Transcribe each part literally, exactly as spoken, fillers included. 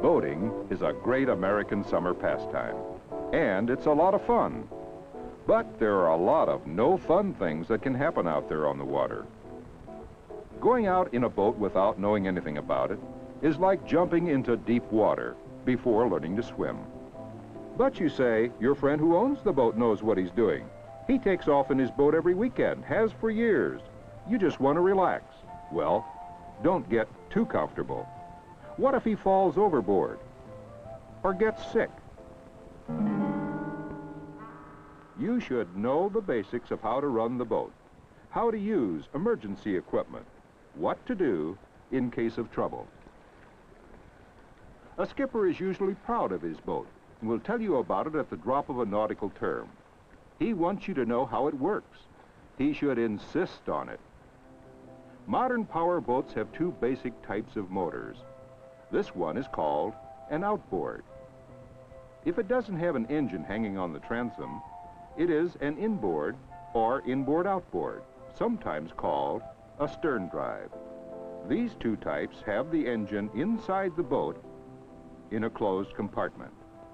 Boating is a great American summer pastime, and it's a lot of fun. But there are a lot of no-fun things that can happen out there on the water. Going out in a boat without knowing anything about it is like jumping into deep water before learning to swim. But you say, your friend who owns the boat knows what he's doing. He takes off in his boat every weekend, has for years. You just want to relax. Well, don't get too comfortable. What if he falls overboard or gets sick? You should know the basics of how to run the boat, how to use emergency equipment, what to do in case of trouble. A skipper is usually proud of his boat and will tell you about it at the drop of a nautical term. He wants you to know how it works. He should insist on it. Modern power boats have two basic types of motors. This one is called an outboard. If it doesn't have an engine hanging on the transom, it is an inboard or inboard-outboard, sometimes called a stern drive. These two types have the engine inside the boat in a closed compartment.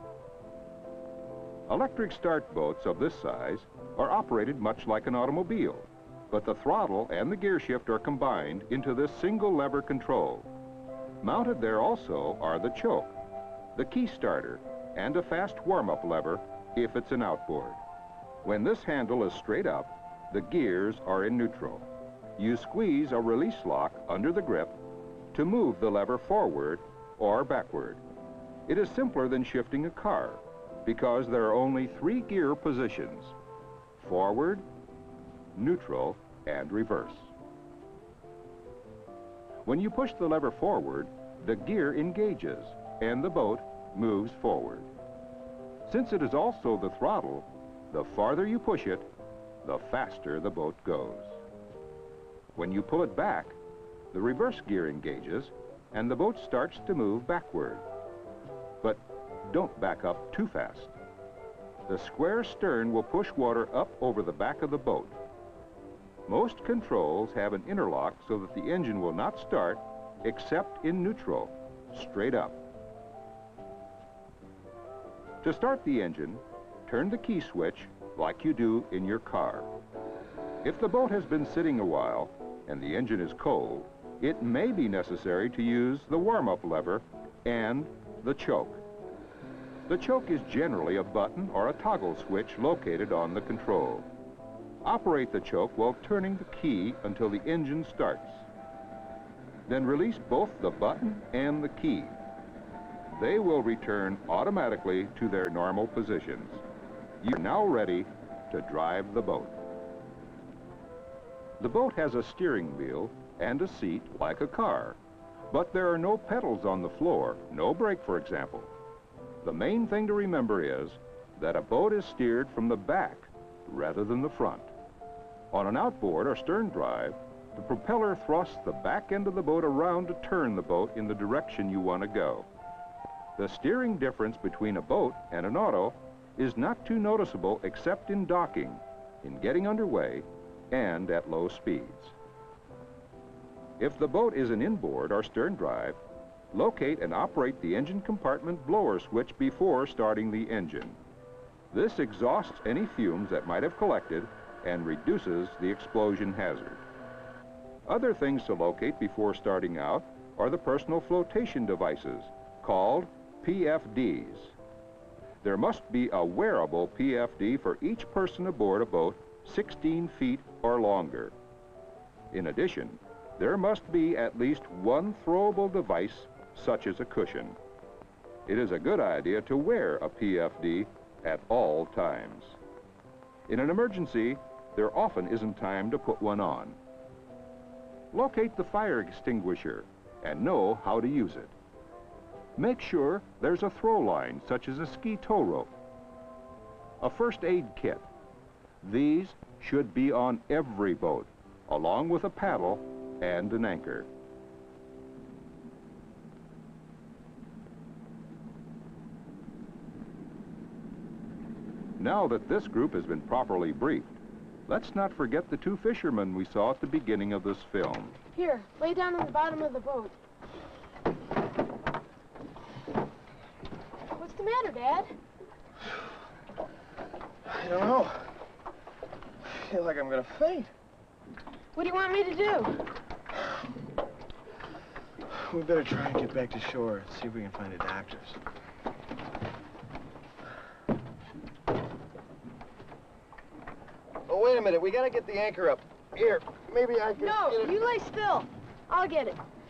Electric start boats of this size are operated much like an automobile, but the throttle and the gear shift are combined into this single lever control. Mounted there also are the choke, the key starter, and a fast warm-up lever if it's an outboard. When this handle is straight up, the gears are in neutral. You squeeze a release lock under the grip to move the lever forward or backward. It is simpler than shifting a car because there are only three gear positions: forward, neutral, and reverse. When you push the lever forward, the gear engages and the boat moves forward. Since it is also the throttle, the farther you push it, the faster the boat goes. When you pull it back, the reverse gear engages and the boat starts to move backward. But don't back up too fast. The square stern will push water up over the back of the boat. Most controls have an interlock so that the engine will not start except in neutral, straight up. To start the engine, turn the key switch like you do in your car. If the boat has been sitting a while and the engine is cold, it may be necessary to use the warm-up lever and the choke. The choke is generally a button or a toggle switch located on the control. Operate the choke while turning the key until the engine starts. Then release both the button and the key. They will return automatically to their normal positions. You're now ready to drive the boat. The boat has a steering wheel and a seat like a car, but there are no pedals on the floor, no brake, for example. The main thing to remember is that a boat is steered from the back rather than the front. On an outboard or stern drive, the propeller thrusts the back end of the boat around to turn the boat in the direction you want to go. The steering difference between a boat and an auto is not too noticeable except in docking, in getting underway, and at low speeds. If the boat is an inboard or stern drive, locate and operate the engine compartment blower switch before starting the engine. This exhausts any fumes that might have collected and reduces the explosion hazard. Other things to locate before starting out are the personal flotation devices, called P F Ds. There must be a wearable P F D for each person aboard a boat sixteen feet or longer. In addition, there must be at least one throwable device, such as a cushion. It is a good idea to wear a P F D at all times. In an emergency, there often isn't time to put one on. Locate the fire extinguisher and know how to use it. Make sure there's a throw line, such as a ski tow rope. A first aid kit. These should be on every boat, along with a paddle and an anchor. Now that this group has been properly briefed, let's not forget the two fishermen we saw at the beginning of this film. Here, lay down on the bottom of the boat. Dad? I don't know. I feel like I'm gonna faint. What do you want me to do? We better try and get back to shore and see if we can find a doctor's. Oh, wait a minute. We gotta get the anchor up. Here, maybe I can No, get it. you lay still. I'll get it.